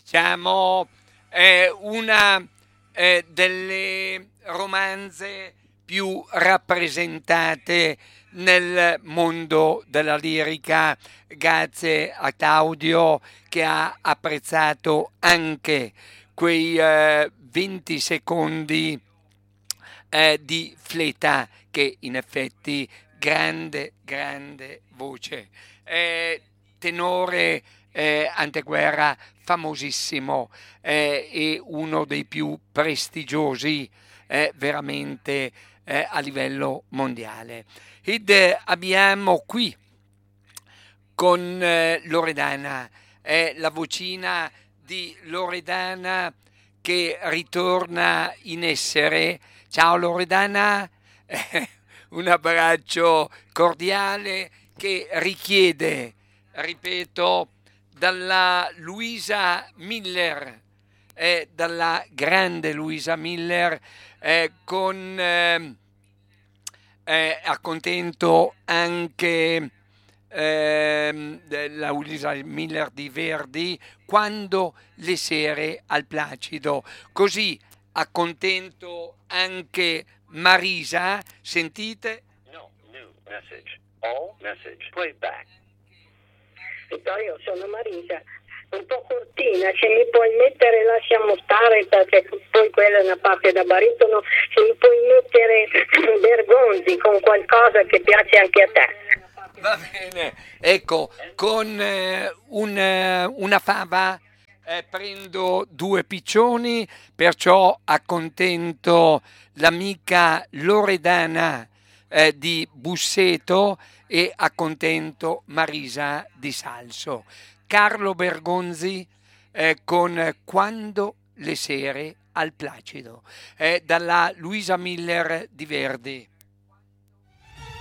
diciamo, una delle romanze più rappresentate nel mondo della lirica, grazie a Claudio che ha apprezzato anche quei 20 secondi di Fleta, che in effetti grande, grande voce. Tenore anteguerra famosissimo e uno dei più prestigiosi veramente a livello mondiale. Ed abbiamo qui con Loredana, la vocina di Loredana che ritorna in essere. Ciao Loredana, un abbraccio cordiale che richiede, ripeto, dalla Luisa Miller, dalla grande Luisa Miller, con accontento anche la Luisa Miller di Verdi, Quando le sere al Placido. Così accontento anche Marisa, sentite? No, new message. All message. Play back. Io sono Marisa, un po' cortina, se mi puoi mettere lasciamo stare perché poi quella è una parte da baritono, se mi puoi mettere Bergonzi con qualcosa che piace anche a te. Va bene, ecco, con una fava prendo due piccioni, perciò accontento l'amica Loredana di Busseto e accontento Marisa di Salso. Carlo Bergonzi con Quando le sere al Placido, dalla Luisa Miller di Verdi.